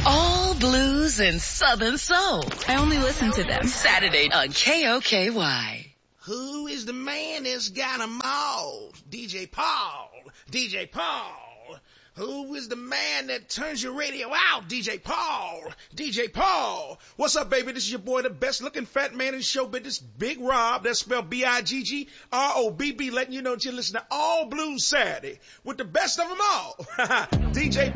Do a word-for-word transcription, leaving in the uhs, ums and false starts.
All blues and Southern soul. I only listen to them. Saturday on K O K Y. Who is the man that's got 'em all? D J Paul. D J Paul. Who is the man that turns your radio out? D J Paul. D J Paul. What's up, baby? This is your boy, the best looking fat man in show business, Big Rob. That's spelled B I G G R O B B, letting you know that you listen to All Blues Saturday with the best of them all. D J